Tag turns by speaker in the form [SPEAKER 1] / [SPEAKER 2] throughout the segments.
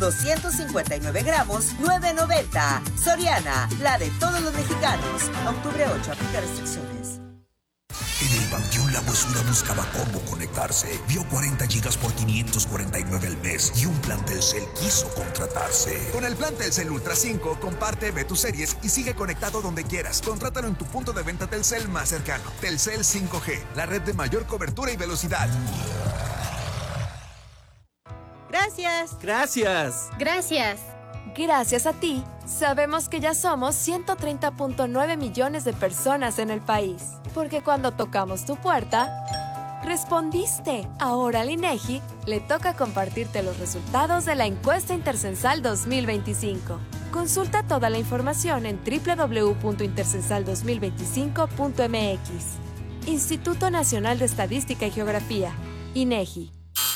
[SPEAKER 1] 259 gramos, $9.90. Soriana, la de todos los mexicanos. Octubre 8, aplica restricciones.
[SPEAKER 2] En el Panteón La Huesuda buscaba cómo conectarse. Vio 40 gigas por 549 al mes y un plan Telcel quiso contratarse.
[SPEAKER 3] Con el plan Telcel Ultra 5, comparte, ve tus series y sigue conectado donde quieras. Contrátalo en tu punto de venta Telcel más cercano. Telcel 5G, la red de mayor cobertura y velocidad.
[SPEAKER 4] Gracias.
[SPEAKER 5] Gracias.
[SPEAKER 6] Gracias.
[SPEAKER 7] Gracias a ti, sabemos que ya somos 130.9 millones de personas en el país. Porque cuando tocamos tu puerta, respondiste. Ahora al INEGI le toca compartirte los resultados de la encuesta intercensal 2025. Consulta toda la información en www.intercensal2025.mx. Instituto Nacional de Estadística y Geografía, INEGI.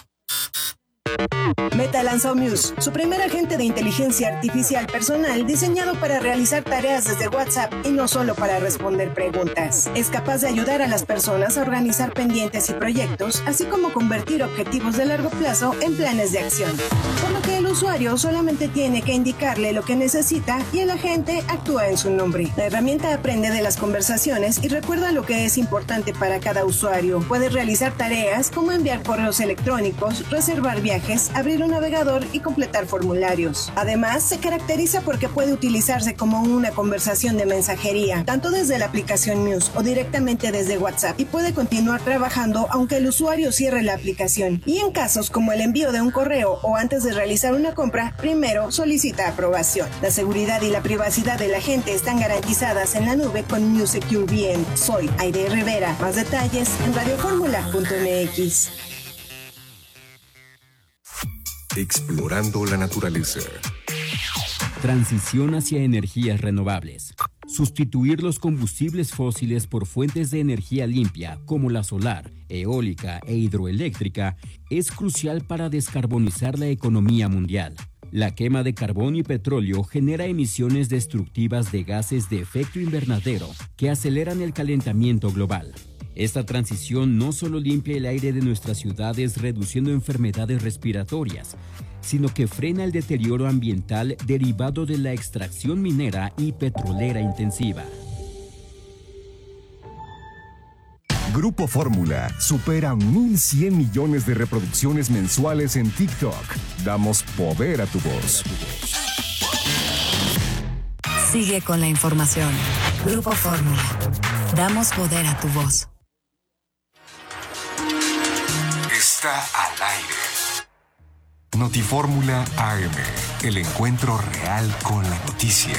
[SPEAKER 8] Meta lanzó Muse, su primer agente de inteligencia artificial personal diseñado para realizar tareas desde WhatsApp y no solo para responder preguntas. Es capaz de ayudar a las personas a organizar pendientes y proyectos, así como convertir objetivos de largo plazo en planes de acción. Por lo que el usuario solamente tiene que indicarle lo que necesita y el agente actúa en su nombre. La herramienta aprende de las conversaciones y recuerda lo que es importante para cada usuario. Puede realizar tareas como enviar correos electrónicos, reservar viajes, abrir un navegador y completar formularios. Además, se caracteriza porque puede utilizarse como una conversación de mensajería, tanto desde la aplicación Muse o directamente desde WhatsApp, y puede continuar trabajando aunque el usuario cierre la aplicación. Y en casos como el envío de un correo o antes de realizar una compra, primero solicita aprobación. La seguridad y la privacidad de la gente están garantizadas en la nube con Muse Secure VM. Soy Aide Rivera. Más detalles en radioformula.mx.
[SPEAKER 9] Explorando la naturaleza.
[SPEAKER 10] Transición hacia energías renovables. Sustituir los combustibles fósiles por fuentes de energía limpia como la solar, eólica e hidroeléctrica es crucial para descarbonizar la economía mundial. La quema de carbón y petróleo genera emisiones destructivas de gases de efecto invernadero que aceleran el calentamiento global. Esta transición no solo limpia el aire de nuestras ciudades reduciendo enfermedades respiratorias, sino que frena el deterioro ambiental derivado de la extracción minera y petrolera intensiva.
[SPEAKER 9] Grupo Fórmula supera 1.100 millones de reproducciones mensuales en TikTok. Damos poder a tu voz.
[SPEAKER 11] Sigue con la información. Grupo Fórmula. Damos poder a tu voz.
[SPEAKER 9] Está al aire. Notifórmula AM, el encuentro real con la noticia.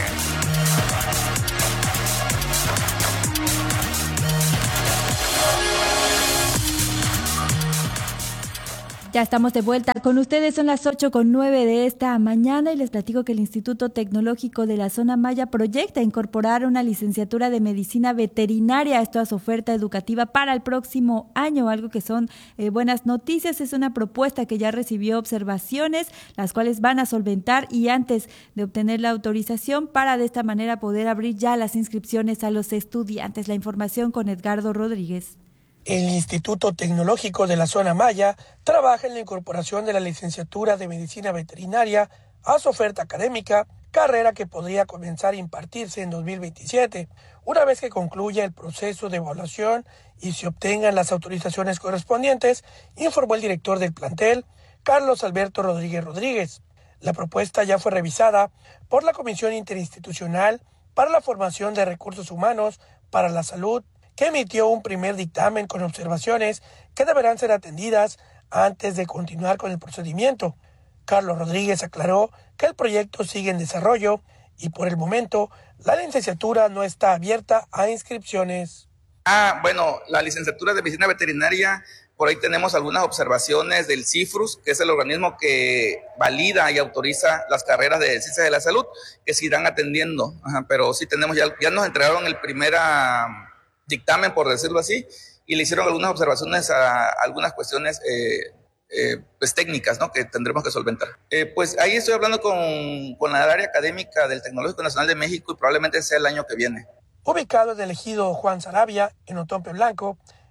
[SPEAKER 12] Ya estamos de vuelta con ustedes, son las 8:09 de esta mañana y les platico que el Instituto Tecnológico de la Zona Maya proyecta incorporar una licenciatura de Medicina Veterinaria, esto a su oferta educativa para el próximo año, algo que son buenas noticias. Es una propuesta que ya recibió observaciones, las cuales van a solventar y antes de obtener la autorización para de esta manera poder abrir ya las inscripciones a los estudiantes. La información con Edgardo Rodríguez.
[SPEAKER 13] El Instituto Tecnológico de la Zona Maya trabaja en la incorporación de la licenciatura de Medicina Veterinaria a su oferta académica, carrera que podría comenzar a impartirse en 2027, una vez que concluya el proceso de evaluación y se obtengan las autorizaciones correspondientes, informó el director del plantel, Carlos Alberto Rodríguez Rodríguez. La propuesta ya fue revisada por la Comisión Interinstitucional para la Formación de Recursos Humanos para la Salud, que emitió un primer dictamen con observaciones que deberán ser atendidas antes de continuar con el procedimiento. Carlos Rodríguez aclaró que el proyecto sigue en desarrollo y por el momento la licenciatura no está abierta a inscripciones.
[SPEAKER 14] Bueno, la licenciatura de Medicina Veterinaria, por ahí tenemos algunas observaciones del CIFRUS, que es el organismo que valida y autoriza las carreras de Ciencias de la Salud, que se irán atendiendo. Pero sí tenemos, ya nos entregaron el primer dictamen, por decirlo así, y le hicieron algunas observaciones a algunas cuestiones pues técnicas, ¿no?, que tendremos que solventar. Pues ahí estoy hablando con la área académica del Tecnológico Nacional de México y probablemente sea el año que viene.
[SPEAKER 13] Ubicado en el ejido Juan Sarabia, en Otompe Blanco,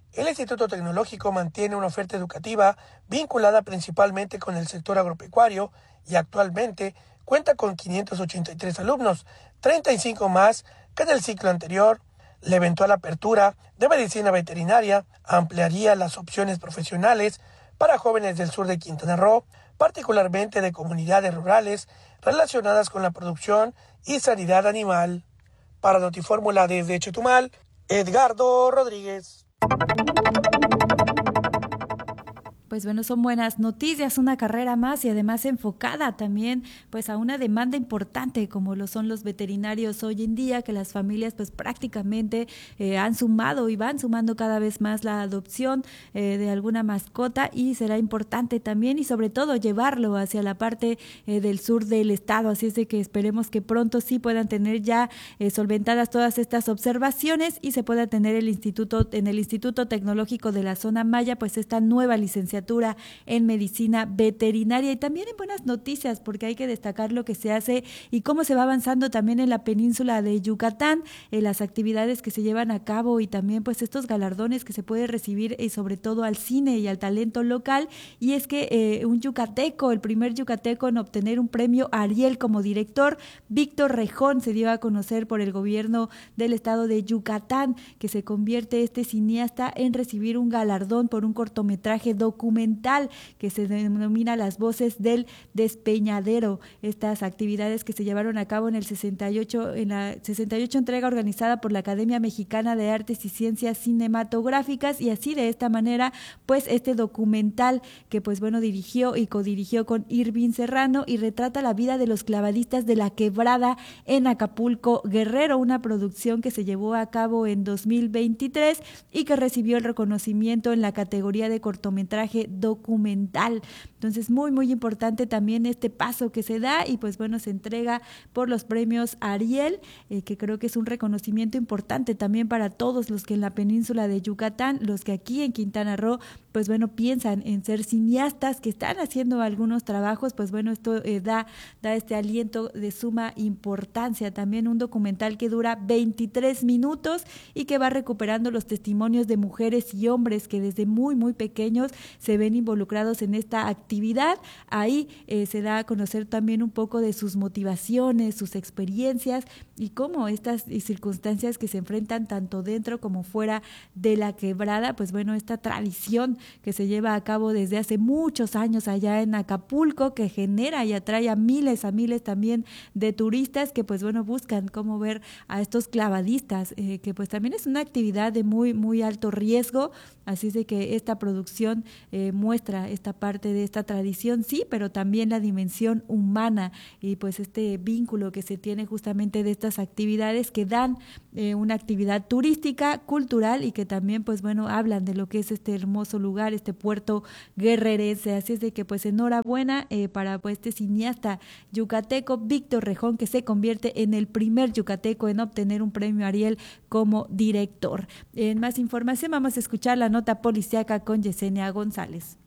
[SPEAKER 13] El Instituto Tecnológico mantiene una oferta educativa vinculada principalmente con el sector agropecuario y actualmente cuenta con 583 alumnos, 35 más que en el ciclo anterior. La eventual apertura de medicina veterinaria ampliaría las opciones profesionales para jóvenes del sur de Quintana Roo, particularmente de comunidades rurales relacionadas con la producción y sanidad animal. Para Notifórmula desde Chetumal, Edgardo Rodríguez.
[SPEAKER 12] Pues bueno, son buenas noticias, una carrera más y además enfocada también pues a una demanda importante como lo son los veterinarios hoy en día, que las familias pues prácticamente han sumado y van sumando cada vez más la adopción de alguna mascota, y será importante también y sobre todo llevarlo hacia la parte del sur del estado, así es de que esperemos que pronto sí puedan tener ya solventadas todas estas observaciones y se pueda tener en el Instituto Tecnológico de la Zona Maya pues esta nueva licenciatura en medicina veterinaria. Y también en buenas noticias, porque hay que destacar lo que se hace y cómo se va avanzando también en la península de Yucatán, las actividades que se llevan a cabo y también pues estos galardones que se puede recibir sobre todo al cine y al talento local. Y es que un yucateco, el primer yucateco en obtener un premio Ariel como director, Víctor Rejón, se dio a conocer por el gobierno del estado de Yucatán, que se convierte este cineasta en recibir un galardón por un cortometraje documental que se denomina Las Voces del Despeñadero. Estas actividades que se llevaron a cabo en la 68 entrega organizada por la Academia Mexicana de Artes y Ciencias Cinematográficas, y así de esta manera pues este documental que pues bueno dirigió y codirigió con Irving Serrano y retrata la vida de los clavadistas de La Quebrada en Acapulco, Guerrero, una producción que se llevó a cabo en 2023 y que recibió el reconocimiento en la categoría de cortometraje documental. Entonces muy muy importante también este paso que se da y pues bueno se entrega por los premios Ariel, que creo que es un reconocimiento importante también para todos los que en la península de Yucatán, los que aquí en Quintana Roo pues bueno piensan en ser cineastas, que están haciendo algunos trabajos, pues bueno esto da este aliento de suma importancia. También un documental que dura 23 minutos y que va recuperando los testimonios de mujeres y hombres que desde muy muy pequeños se ven involucrados en esta actividad. Ahí se da a conocer también un poco de sus motivaciones, sus experiencias y cómo estas circunstancias que se enfrentan tanto dentro como fuera de La Quebrada, pues bueno, esta tradición que se lleva a cabo desde hace muchos años allá en Acapulco, que genera y atrae a miles también de turistas que pues bueno buscan cómo ver a estos clavadistas, que pues también es una actividad de muy muy alto riesgo, así es de que esta producción muestra esta parte de esta tradición, sí, pero también la dimensión humana y pues este vínculo que se tiene justamente de estas actividades que dan una actividad turística, cultural y que también pues bueno hablan de lo que es este hermoso lugar, este puerto guerrerense. Así es de que pues enhorabuena para pues este cineasta yucateco Víctor Rejón, que se convierte en el primer yucateco en obtener un premio Ariel como director. En más información vamos a escuchar la nota policíaca con Yesenia González.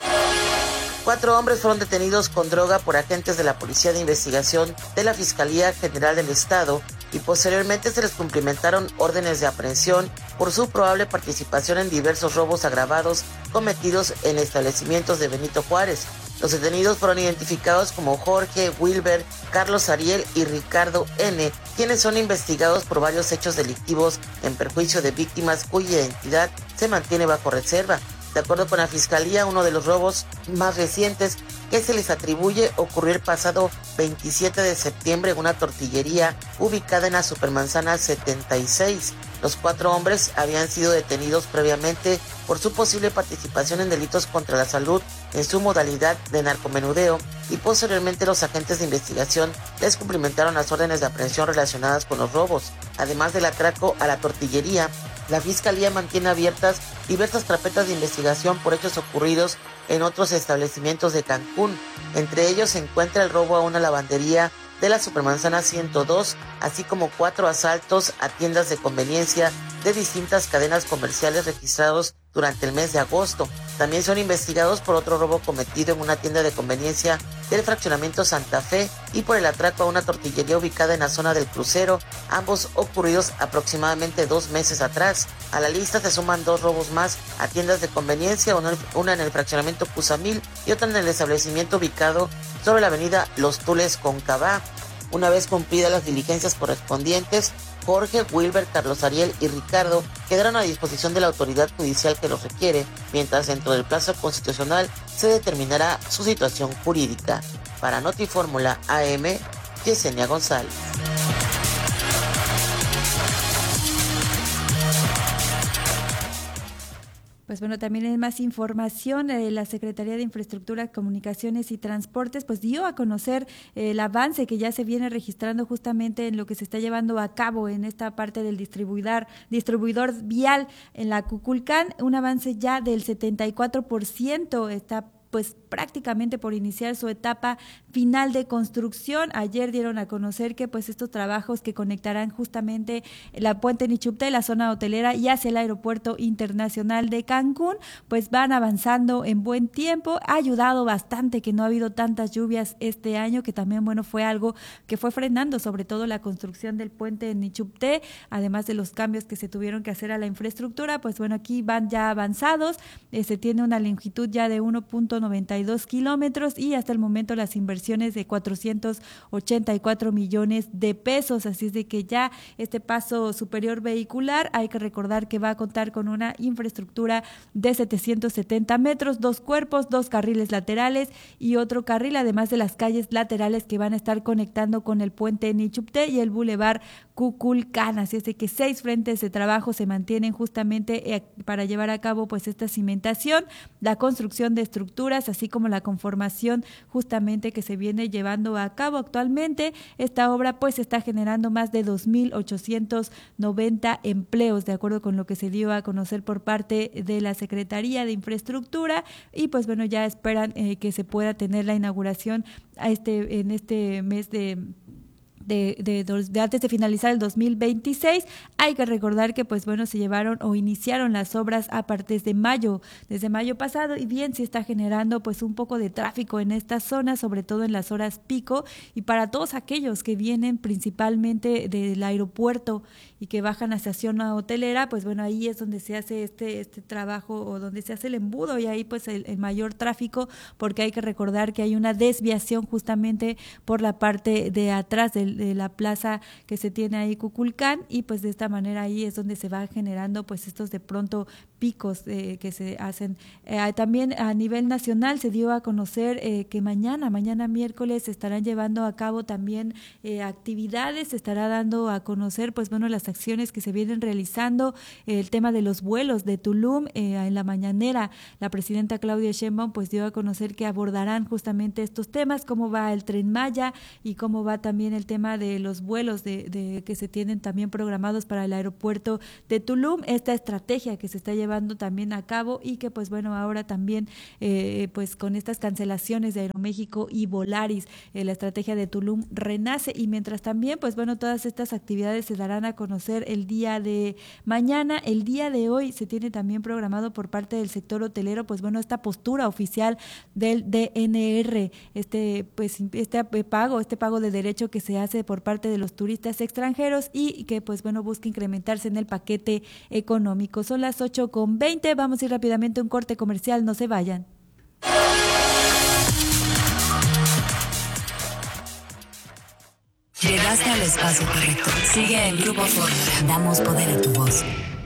[SPEAKER 5] 4 hombres fueron detenidos con droga por agentes de la Policía de Investigación de la Fiscalía General del Estado y posteriormente se les cumplimentaron órdenes de aprehensión por su probable participación en diversos robos agravados cometidos en establecimientos de Benito Juárez. Los detenidos fueron identificados como Jorge, Wilber, Carlos Ariel y Ricardo N., quienes son investigados por varios hechos delictivos en perjuicio de víctimas cuya identidad se mantiene bajo reserva. De acuerdo con la Fiscalía, uno de los robos más recientes que se les atribuye ocurrió el pasado 27 de septiembre en una tortillería ubicada en la Supermanzana 76. Los 4 hombres habían sido detenidos previamente por su posible participación en delitos contra la salud en su modalidad de narcomenudeo y posteriormente los agentes de investigación les cumplimentaron las órdenes de aprehensión relacionadas con los robos. Además del atraco a la tortillería, la Fiscalía mantiene abiertas diversas carpetas de investigación por hechos ocurridos en otros establecimientos de Cancún. Entre ellos se encuentra el robo a una lavandería de la Supermanzana 102, así como 4 asaltos a tiendas de conveniencia de distintas cadenas comerciales registrados durante el mes de agosto. También son investigados por otro robo cometido en una tienda de conveniencia del fraccionamiento Santa Fe y por el atraco a una tortillería ubicada en la zona del Crucero, ambos ocurridos aproximadamente 2 meses atrás. A la lista se suman 2 robos más a tiendas de conveniencia, una en el fraccionamiento Cusamil y otra en el establecimiento ubicado sobre la avenida Los Tules con Cabá. Una vez cumplidas las diligencias correspondientes, Jorge, Wilber, Carlos Ariel y Ricardo quedaron a disposición de la autoridad judicial que los requiere, mientras dentro del plazo constitucional se determinará su situación jurídica. Para Notifórmula AM, Yesenia González.
[SPEAKER 12] Pues bueno, también hay más información. La Secretaría de Infraestructura, Comunicaciones y Transportes pues dio a conocer el avance que ya se viene registrando justamente en lo que se está llevando a cabo en esta parte del distribuidor vial en la Cuculcán, un avance ya del 74%, está pues prácticamente por iniciar su etapa final de construcción. Ayer dieron a conocer que pues estos trabajos que conectarán justamente la Puente Nichupté, la zona hotelera y hacia el Aeropuerto Internacional de Cancún, pues van avanzando en buen tiempo. Ha ayudado bastante que no ha habido tantas lluvias este año, que también bueno fue algo que fue frenando sobre todo la construcción del Puente Nichupté, además de los cambios que se tuvieron que hacer a la infraestructura. Pues bueno, aquí van ya avanzados, se tiene una longitud ya de 1.92 kilómetros y hasta el momento las inversiones de 484 millones de pesos, así es de que ya este paso superior vehicular, hay que recordar que va a contar con una infraestructura de 770 metros, 2 cuerpos, 2 carriles laterales y otro carril, además de las calles laterales que van a estar conectando con el puente Nichupté y el bulevar Cuculcán, así es de que 6 frentes de trabajo se mantienen justamente para llevar a cabo pues esta cimentación, la construcción de estructuras, así como la conformación justamente que se viene llevando a cabo actualmente. Esta obra pues está generando más de 2.890 empleos, de acuerdo con lo que se dio a conocer por parte de la Secretaría de Infraestructura, y pues bueno, ya esperan que se pueda tener la inauguración en este mes de antes de finalizar el 2026. Hay que recordar que pues bueno, se llevaron o iniciaron las obras desde mayo pasado, y bien sí está generando pues un poco de tráfico en esta zona, sobre todo en las horas pico, y para todos aquellos que vienen principalmente del aeropuerto y que bajan hacia zona hotelera, pues bueno, ahí es donde se hace este trabajo o donde se hace el embudo, y ahí pues el mayor tráfico, porque hay que recordar que hay una desviación justamente por la parte de atrás de la plaza que se tiene ahí Cuculcán, y pues de esta manera ahí es donde se va generando pues estos de pronto picos que se hacen. También a nivel nacional se dio a conocer que mañana miércoles se estarán llevando a cabo también actividades, se estará dando a conocer pues bueno las acciones que se vienen realizando, el tema de los vuelos de Tulum. En la mañanera la presidenta Claudia Sheinbaum pues dio a conocer que abordarán justamente estos temas, cómo va el Tren Maya y cómo va también el tema de los vuelos que se tienen también programados para el aeropuerto de Tulum, esta estrategia que se está llevando también a cabo, y que pues bueno, ahora también pues con estas cancelaciones de Aeroméxico y Volaris, la estrategia de Tulum renace, y mientras también pues bueno, todas estas actividades se darán a conocer el día de mañana. El día de hoy se tiene también programado por parte del sector hotelero pues bueno, esta postura oficial del DNR, este pago de derecho que se hace por parte de los turistas extranjeros y que pues bueno, busca incrementarse en el paquete económico. Son las 8:20, vamos a ir rápidamente a un corte comercial, no se vayan.
[SPEAKER 11] Llegaste al espacio correcto. Sigue el Grupo Fórmula. Damos poder a tu voz.